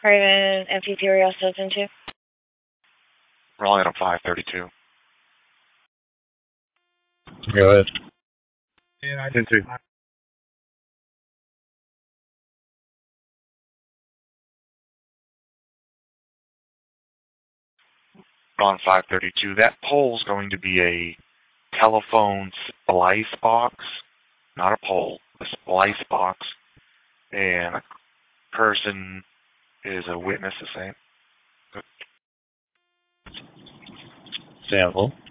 Craven MPP Real Stilton 2. Rolling out on 532. Go ahead. Yeah, 10-2. On 532. That pole's going to be a telephone splice box, not a pole, a splice box. And a person is a witness the same. Sample.